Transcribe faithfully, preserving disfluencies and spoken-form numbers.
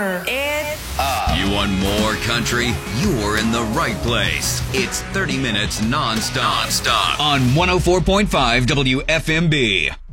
summer. It's You want more country? You're in the right place. It's thirty minutes non-stop, non-stop on one oh four point five W F M B.